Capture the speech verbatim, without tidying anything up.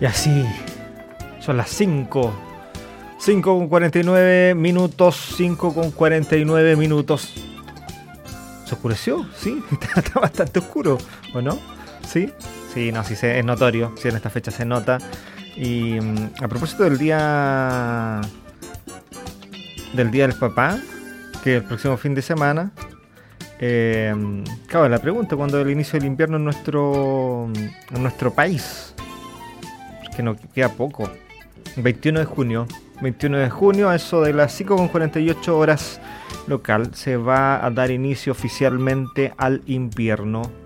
Y así, son las cinco. cinco con cuarenta y nueve minutos. cinco con cuarenta y nueve minutos. ¿Se oscureció? Sí, está, está bastante oscuro, ¿o no? Sí, sí, no, sí, se, es notorio. Sí, en esta fecha se nota. Y um, a propósito del día del Día del Papá, que es el próximo fin de semana, eh, claro, la pregunta, ¿cuándo es el inicio del invierno en nuestro, en nuestro país? Que nos queda poco. veintiuno de junio. veintiuno de junio, a eso de las cinco con cuarenta y ocho horas local, se va a dar inicio oficialmente al invierno.